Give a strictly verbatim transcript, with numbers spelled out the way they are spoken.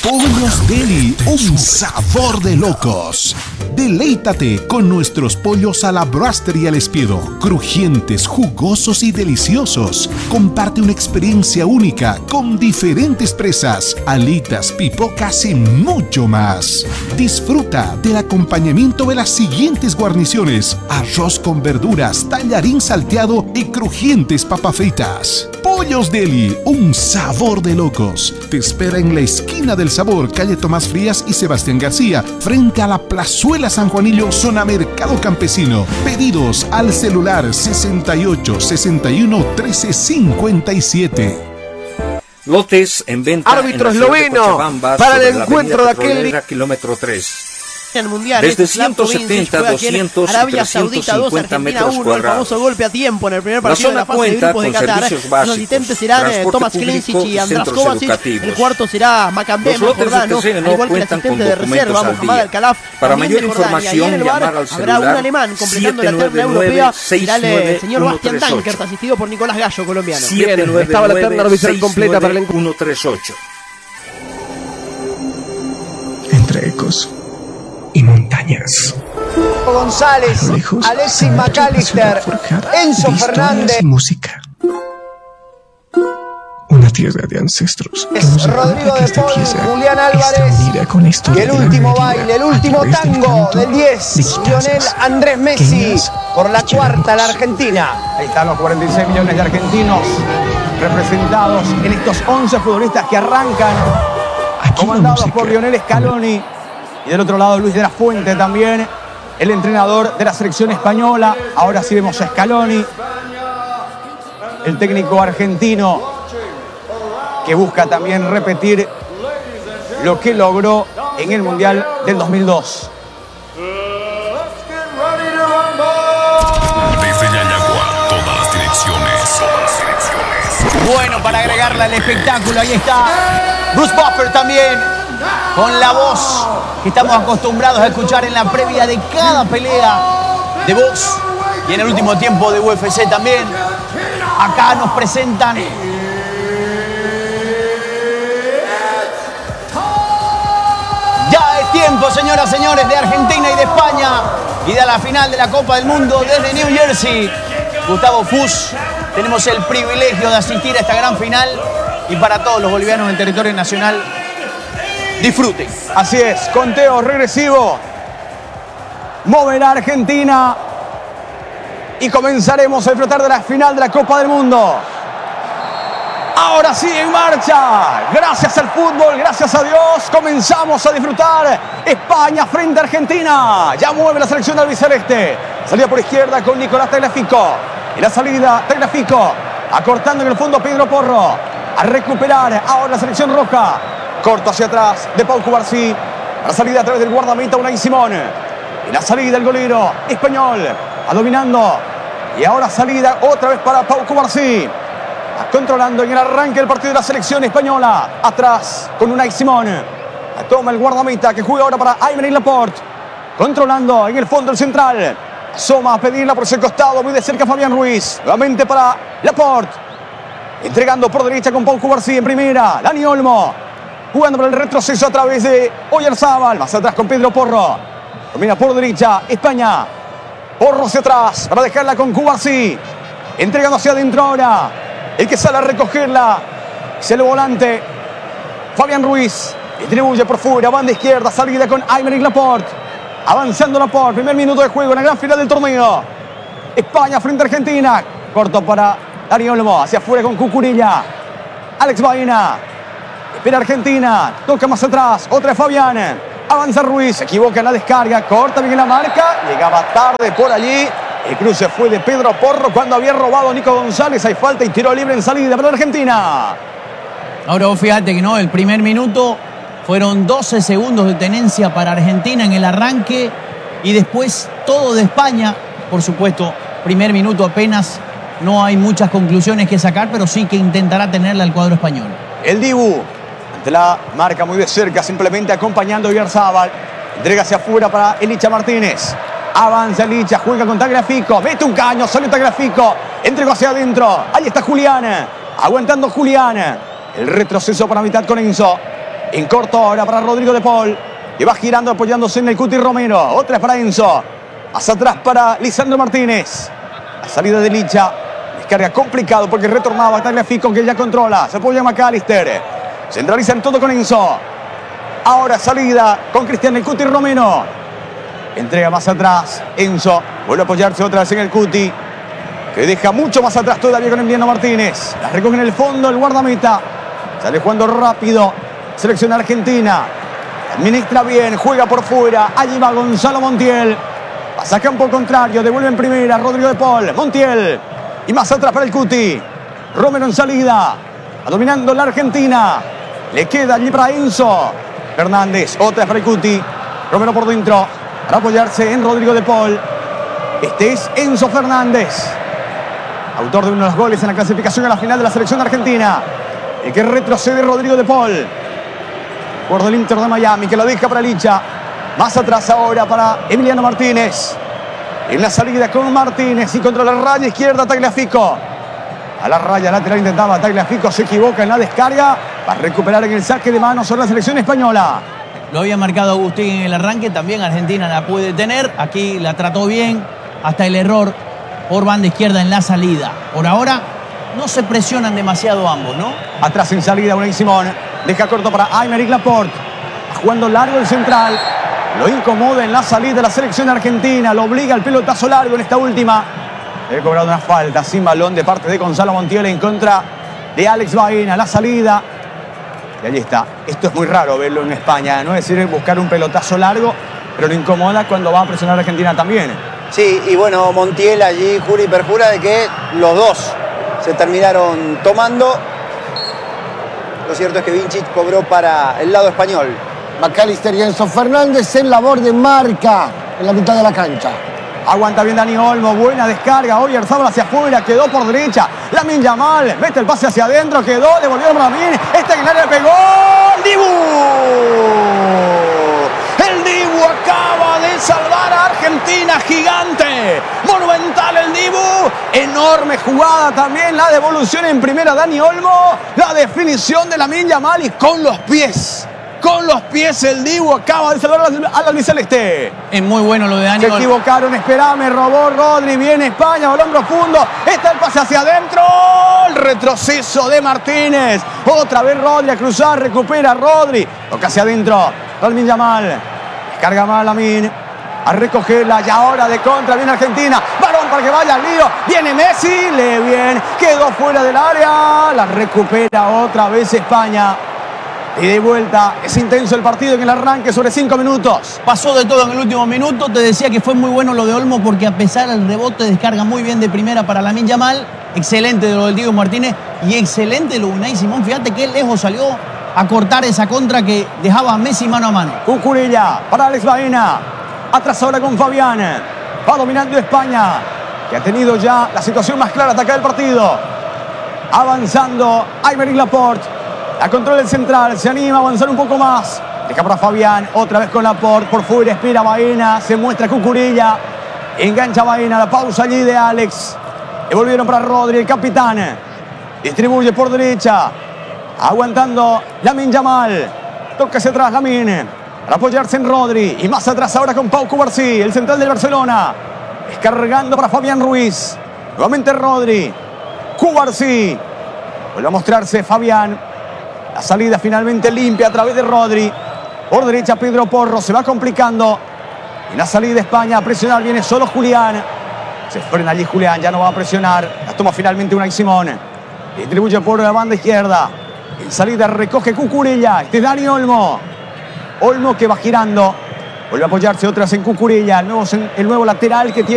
Pollos Deli, un sabor de locos. Deleítate con nuestros pollos a la braster y al espiedo, crujientes, jugosos y deliciosos. Comparte una experiencia única con diferentes presas, alitas, pipocas y mucho más. Disfruta del acompañamiento de las siguientes guarniciones: arroz con verduras, tallarín salteado y crujientes papas fritas. Pollos Deli, un sabor de locos. Te espera en la esquina del Sabor, calle Tomás Frías y Sebastián García, frente a la Plazuela San Juanillo, zona Mercado Campesino. Pedidos al celular sesenta y ocho, sesenta y uno, trece cincuenta y siete. Lotes en venta. Árbitro en la esloveno de para el encuentro de aquel kilómetro tres. En mundial, desde ciento setenta, doscientos y Arabia Saudita dos, trescientos cincuenta Argentina metros uno, el cuadrados. famoso golpe a tiempo en el primer partido de la fase de grupos de Qatar. Los asistentes serán Tomás Klinsic y András Kovacic. El cuarto será Macambé Jordano, al igual que el asistente de reserva Mohamed Al-Khalaf. Para mayor información, llamar al celular habrá un alemán completando la terna europea. Será el señor Bastian Dankert, asistido por Nicolás Gallo, colombiano. Bien, estaba la terna arbitral completa para el encuentro. ciento treinta y ocho. Entre ecos y montañas. González, lejos, Alexis McAllister, Enzo Fernández y música. Una tierra de ancestros que nos Rodrigo que de Paul, tierra Julián está Álvarez unida con la historia y el de la último Argentina baile, el a último través del tango canto del diez, de guitarras, Lionel Andrés Messi, queñas por la y cuarta, la queremos. Argentina. Ahí están los cuarenta y seis millones de argentinos representados en estos once futbolistas que arrancan, Aquí la comandados música, por Lionel Scaloni. Y del otro lado Luis de la Fuente también, el entrenador de la selección española. Ahora sí vemos a Scaloni, el técnico argentino, que busca también repetir lo que logró en el Mundial del dos mil dos. Desde Ñañagua, todas las direcciones. Todas las direcciones. Bueno, para agregarle al espectáculo, ahí está Bruce Buffer también, con la voz que estamos acostumbrados a escuchar en la previa de cada pelea de box y en el último tiempo de U F C también. Acá nos presentan ya es tiempo, señoras y señores, de Argentina y de España y de la final de la Copa del Mundo desde New Jersey. Gustavo Fus, tenemos el privilegio de asistir a esta gran final y para todos los bolivianos del territorio nacional, disfruten. Así es, conteo regresivo. Moverá Argentina y comenzaremos a disfrutar de la final de la Copa del Mundo. Ahora sí, en marcha. Gracias al fútbol, gracias a Dios, comenzamos a disfrutar. España frente a Argentina. Ya mueve la selección albiceleste. Salida por izquierda con Nicolás Tagliafico. Y la salida, Tagliafico, acortando en el fondo Pedro Porro. A recuperar ahora la selección roja. Corto hacia atrás de Pau Cubarsí. La salida a través del guardameta Unai Simón. Y la salida del golero español. A dominando. Y ahora salida otra vez para Pau Cubarsí. Controlando en el arranque del partido de la selección española. Atrás con Unai Simón. Toma el guardameta que juega ahora para Aymeric Laporte. Controlando en el fondo el central. Asoma a pedirla por ese costado. Muy de cerca Fabián Ruiz. Nuevamente para Laporte. Entregando por derecha con Pau Cubarsí en primera. Dani Olmo. Jugando por el retroceso a través de Oyarzábal. Más atrás con Pedro Porro. Domina por derecha España. Porro hacia atrás para dejarla con Cubarsí. Entregando hacia adentro ahora. El que sale a recogerla es el volante Fabián Ruiz. Distribuye por fuera, banda izquierda, salida con Aymeric Laporte. Avanzando Laporte, primer minuto de juego en la gran final del torneo. España frente a Argentina. Corto para Dani Olmo, hacia afuera con Cucurilla. Alex Baena. Espera Argentina, toca más atrás, otra Fabián. Avanza Ruiz, se equivoca en la descarga, corta bien la marca. Llegaba tarde por allí. El cruce fue de Pedro Porro cuando había robado Nico González. Hay falta y tiro libre en salida para la Argentina. Ahora vos fíjate que no, el primer minuto fueron doce segundos de tenencia para Argentina en el arranque y después todo de España. Por supuesto, primer minuto apenas, no hay muchas conclusiones que sacar, pero sí que intentará tenerla el cuadro español. El Dibu, ante la marca muy de cerca, simplemente acompañando a Oyarzábal. Entrega hacia afuera para Elicha Martínez. Avanza Licha, juega con Tagliafico, mete un caño, sale Tagliafico, entregó hacia adentro, ahí está Julián, aguantando Julián, el retroceso para mitad con Enzo, En corto ahora para Rodrigo de Paul. Que va girando apoyándose en el Cuti Romero. Otra es para Enzo. Más atrás para Lisandro Martínez. La salida de Licha. Descarga complicado porque retornaba Tagliafico que ya controla. Se apoya McAllister. Centralizan todo con Enzo. Ahora salida con Cristian el Cuti Romero. Entrega más atrás. Enzo vuelve a apoyarse otra vez en el Cuti. Que deja mucho más atrás todavía con Emiliano Martínez. La recoge en el fondo el guardameta. Sale jugando rápido. Selección argentina. Administra bien. Juega por fuera. Allí va Gonzalo Montiel. Pasa a campo contrario. Devuelve en primera. Rodrigo de Paul. Montiel. Y más atrás para el Cuti. Romero en salida. Va dominando la Argentina. Le queda allí para Enzo Fernández. Otra para el Cuti. Romero por dentro. Para apoyarse en Rodrigo de Paul. Este es Enzo Fernández. Autor de uno de los goles en la clasificación a la final de la selección argentina. El que retrocede Rodrigo de Paul. Por del Inter de Miami que lo deja para Licha. Más atrás ahora para Emiliano Martínez. En la salida con Martínez y contra la raya izquierda Tagliafico. A la raya lateral intentaba Tagliafico, se equivoca en la descarga. Va a recuperar en el saque de manos sobre la selección española. Lo había marcado Agustín en el arranque, también Argentina la puede tener. Aquí la trató bien, hasta el error por banda izquierda en la salida. Por ahora no se presionan demasiado ambos, ¿no? Atrás en salida Unai Simón. Deja corto para Aymeric Laporte. Jugando largo el central. Lo incomoda en la salida de la selección argentina. Lo obliga al pelotazo largo en esta última. He cobrado una falta sin balón de parte de Gonzalo Montiel en contra de Alex Baena. La salida. Y allí está. Esto es muy raro verlo en España. No es decir buscar un pelotazo largo, pero lo incomoda cuando va a presionar a Argentina también. Sí, y bueno, Montiel allí jura y perjura de que los dos se terminaron tomando. Lo cierto es que Vincic cobró para el lado español. McAllister y Enzo Fernández en labor de marca en la mitad de la cancha. Aguanta bien Dani Olmo, buena descarga. Oyarzabal hacia afuera, quedó por derecha. Lamine Yamal, mete el pase hacia adentro, quedó, devolvió a Lamine. Está en el área, pegó. ¡El Dibu! El Dibu acaba de salvar a Argentina, gigante. Monumental el Dibu. Enorme jugada también, la devolución en primera Dani Olmo. La definición de Lamine Yamal y con los pies. Con los pies el Dibu acaba de salvar al albiceleste. Es muy bueno lo de Dani. Se equivocaron, esperame, robó Rodri, viene España, balón profundo. Está el pase hacia adentro. El retroceso de Martínez. Otra vez Rodri a cruzar, recupera Rodri. Toca hacia adentro. Lamine Yamal. Descarga mal Lamine. A recogerla y ahora de contra viene Argentina. Balón para que vaya al lío. Viene Messi, le bien. Quedó fuera del área. La recupera otra vez España. Y de vuelta, es intenso el partido en el arranque sobre cinco minutos. Pasó de todo en el último minuto. Te decía que fue muy bueno lo de Olmo porque a pesar del rebote descarga muy bien de primera para Lamine Yamal. Excelente de lo del Diego Martínez y excelente lo de Unai Simón. Fíjate que lejos salió a cortar esa contra que dejaba a Messi mano a mano. Cucurella para Alex Baena. Atrás ahora con Fabián. Va dominando España, que ha tenido ya la situación más clara hasta acá del partido. Avanzando Aymeric Laporte. La controla el central, se anima a avanzar un poco más. Deja para Fabián, otra vez con Laporte. Por fuera espera Baena, se muestra Cucurella. Engancha Baena, la pausa allí de Alex. Devolvieron para Rodri, el capitán. Distribuye por derecha. Aguantando Lamine Yamal. Toca hacia atrás Lamine. Para apoyarse en Rodri. Y más atrás ahora con Pau Cubarsí, el central del Barcelona. Descargando para Fabián Ruiz. Nuevamente Rodri. Cubarsí. Vuelve a mostrarse Fabián. La salida finalmente limpia a través de Rodri. Por derecha Pedro Porro. Se va complicando. Y la salida de España a presionar viene solo Julián. Se frena allí Julián. Ya no va a presionar. La toma finalmente Unai Simón. Distribuye por la banda izquierda. En salida recoge Cucurella. Este es Dani Olmo. Olmo que va girando. Vuelve a apoyarse otras en Cucurella. El nuevo, el nuevo lateral que tiene.